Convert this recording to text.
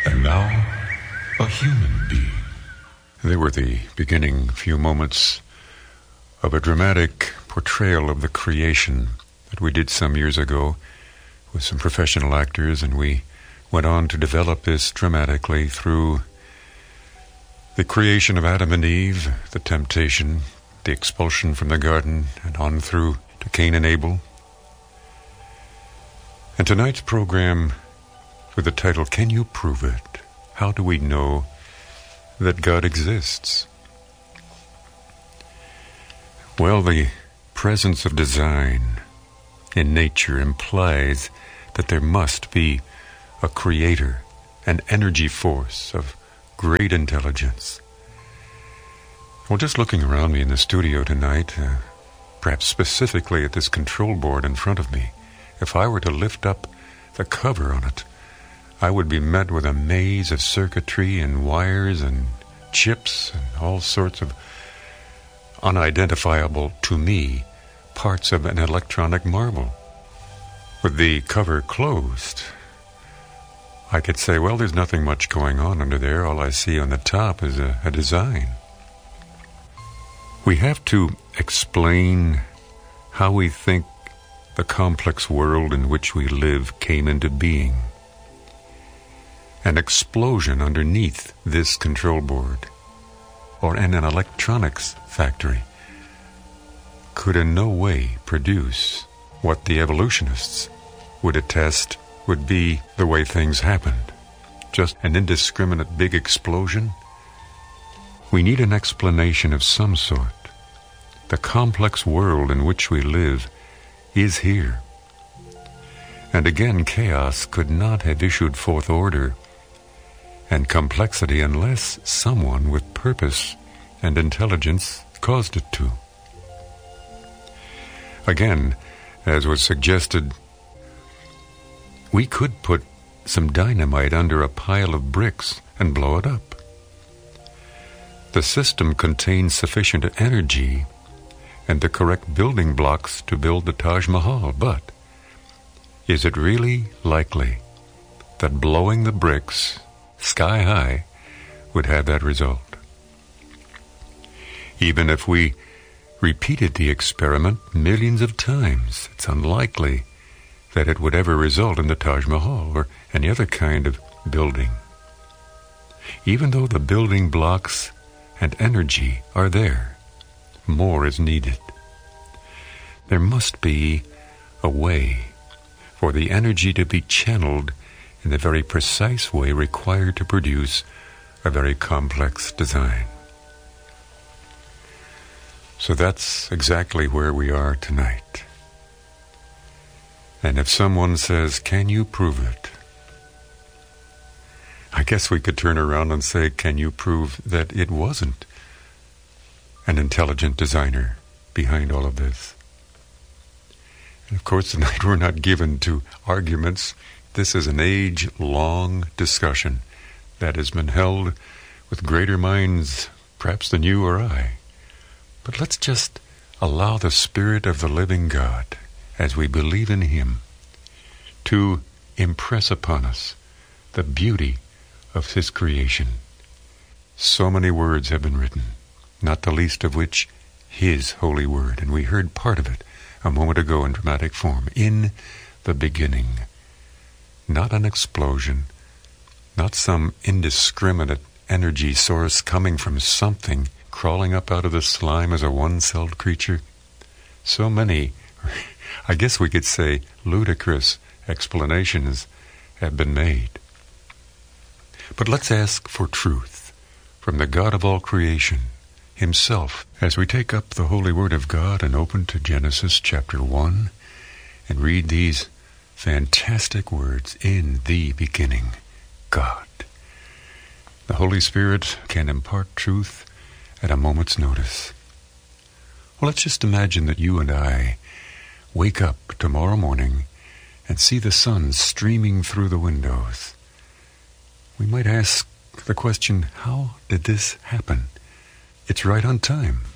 and now a human being. They were the beginning few moments of a dramatic portrayal of the creation that we did some years ago with some professional actors, and we went on to develop this dramatically through the creation of Adam and Eve, the temptation, the expulsion from the garden, and on through to Cain and Abel. And tonight's program with the title, Can You Prove It? How do we know that God exists? Well, the presence of design in nature implies that there must be a creator, an energy force of great intelligence. Well, just looking around me in the studio tonight, perhaps specifically at this control board in front of me, if I were to lift up the cover on it, I would be met with a maze of circuitry and wires and chips and all sorts of unidentifiable, to me, parts of an electronic marvel. With the cover closed, I could say, well, there's nothing much going on under there. All I see on the top is a design. We have to explain how we think the complex world in which we live came into being. An explosion underneath this control board, or in an electronics factory, could in no way produce what the evolutionists would attest would be the way things happened. Just an indiscriminate big explosion? We need an explanation of some sort. The complex world in which we live is here. And again, chaos could not have issued forth order and complexity unless someone with purpose and intelligence caused it to. Again, as was suggested, we could put some dynamite under a pile of bricks and blow it up. The system contains sufficient energy and the correct building blocks to build the Taj Mahal, but is it really likely that blowing the bricks sky high would have that result? Even if we repeated the experiment millions of times, it's unlikely that it would ever result in the Taj Mahal or any other kind of building. Even though the building blocks and energy are there, more is needed. There must be a way for the energy to be channeled in the very precise way required to produce a very complex design. So that's exactly where we are tonight. And if someone says, can you prove it? I guess we could turn around and say, can you prove that it wasn't an intelligent designer behind all of this? And of course, tonight we're not given to arguments. This is an age-long discussion that has been held with greater minds, perhaps than you or I. But let's just allow the Spirit of the living God, as we believe in Him, to impress upon us the beauty of His creation. So many words have been written, not the least of which His holy word. And we heard part of it a moment ago in dramatic form. In the beginning. Not an explosion, not some indiscriminate energy source coming from something crawling up out of the slime as a one-celled creature. So many, I guess we could say, ludicrous explanations have been made. But let's ask for truth from the God of all creation Himself as we take up the Holy Word of God and open to Genesis chapter 1 and read these fantastic words, in the beginning, God. The Holy Spirit can impart truth at a moment's notice. Well, let's just imagine that you and I wake up tomorrow morning and see the sun streaming through the windows. We might ask the question, how did this happen? It's right on time.